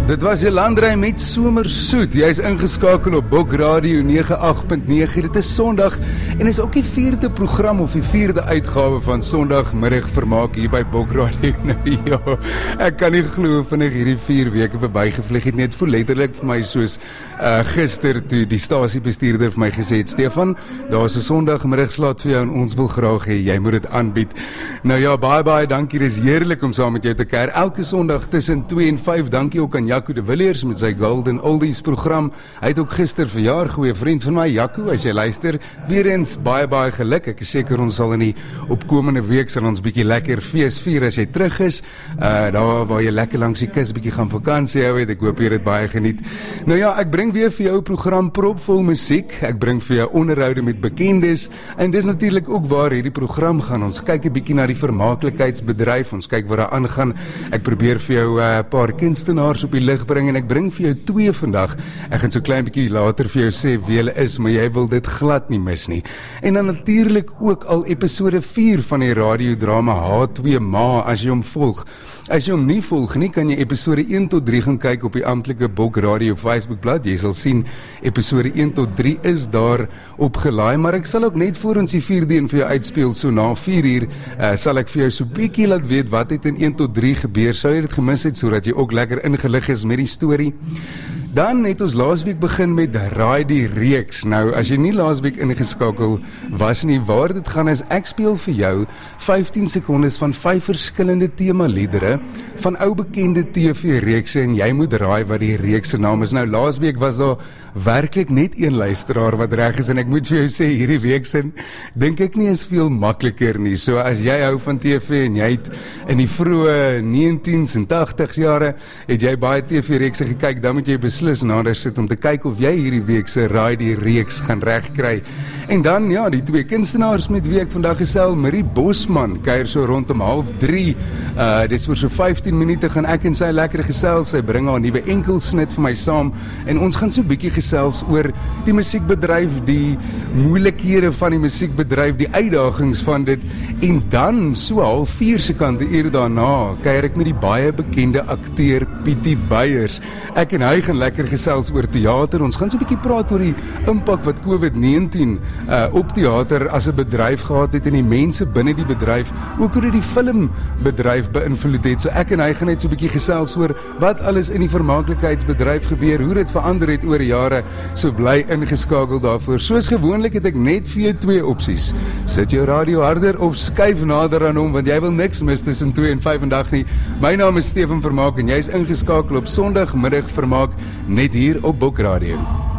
Dit was Jelandrey met Somersoet. Jy is ingeskakel op Bok Radio 98.9. Dit is Sondag en is ook die 4de program of die 4de uitgawe van Sondagmiddag Vermaak hier by Bok Radio. Nou ja, ek kan nie glo vinnig hierdie 4 weke verbygevlieg het. Net voel letterlik vir my soos gister toe die stasiebestuurder vir my gesê het, Stefan, daar is 'n Sondagmiddagslot vir jou en ons wil graag hê jy moet dit aanbied. Nou ja, baie dankie. Dit is heerlik om saam met jou te kuier. Elke Sondag tussen 2 en 5. Dankie ook aan Jaco de Villiers met sy Golden Oldies program. Hy het ook gister verjaar, goeie vriend van my, Jaco, as jy luister. Weer eens baie geluk. Ek is seker ons sal in die opkomende week sal ons bietjie lekker fees vier as jy terug is. Daar waar jy lekker langs die kus bietjie gaan vakansie hou het. Ek hoop jy dit baie geniet. Nou ja, ek bring weer vir jou 'n program propvol musiek. Ek bring vir jou onderhoude met bekendes en dis natuurlik ook waar hierdie program gaan. Ons kyk 'n bietjie na die vermaaklikheidsbedryf. Ons kyk wat daar aangaan. Ek probeer vir jou 'n paar kunstenaars op die lig bring en ek bring vir jou 2 vandag. Ek gaan so klein bietjie later vir jou sê wie hulle is, maar jy wil dit glad nie mis nie. En dan natuurlik ook al episode 4 van die radiodrama H2 Ma as jy hom volg. As jy hom nie volg nie, kan jy episode 1 tot 3 gaan kyk op die amptelike Bok Radio Facebookblad. Jy sal sien episode 1 tot 3 is daar opgelaai, maar ek sal ook net voor ons die 4de een vir jou uitspeel, so na 4 uur sal ek vir jou so bietjie laat weet wat het in 1 tot 3 gebeur. Sou jy dit gemis het, sodat jy ook lekker ingelig is met die storie. Dan het ons laasweek begin met Raai die Reeks. Nou, as jy nie laasweek ingeskakel was nie, waar dit gaan is, ek speel vir jou 15 sekondes van 5 verskillende temaliedere van ou bekende TV-reekse en jy moet raai wat die reeks se naam is. Nou, laasweek was daar werklik net een luisteraar wat reg is en ek moet vir jou sê, hierdie reeksin dink ek nie is veel makliker nie. So as jy hou van TV en jy het in die vroeë 19s en 80s jare, het jy baie TV-reekse gekyk, dan moet jy beslis nader sit om te kyk of jy hierdie week se Raai die Reeks gaan regkry. En dan, ja, die 2 kunstenaars met wie ek vandag gesels, Marie Bosman, kuier so rondom 2:30. Dis vir so 15 minute gaan ek en sy lekker gesels. Sy bring haar nuwe enkelsnit vir my saam en ons gaan so bietjie gesels oor die musiekbedryf, die moeilikhede van die musiekbedryf, die uitdagings van dit. En dan, so 3:30 se kant, 'n uur daarna, kuier ek met die baie bekende akteur Pietie Beyers. Ek en hy gaan lekker gesels oor teater. Ons gaan so 'n bietjie praat oor die impak wat COVID-19 op teater as 'n bedryf gehad het en die mense binne die bedryf, ook hoe dit die filmbedryf beïnvloed het. So ek en hy gaan net so 'n bietjie gesels oor wat alles in die vermaaklikheidsbedryf gebeur, hoe dit verander het oor jare. So bly ingeskakel daarvoor. Soos gewoonlik het ek net vir jou 2 opsies. Sit jou radio harder of skuif nader aan hom, want jy wil niks mis tussen 2 en 5 vandag nie. My naam is Stefan Vermaak en jy is ingeskakel op Sondagmiddag Vermaak net hier op Bok Radio.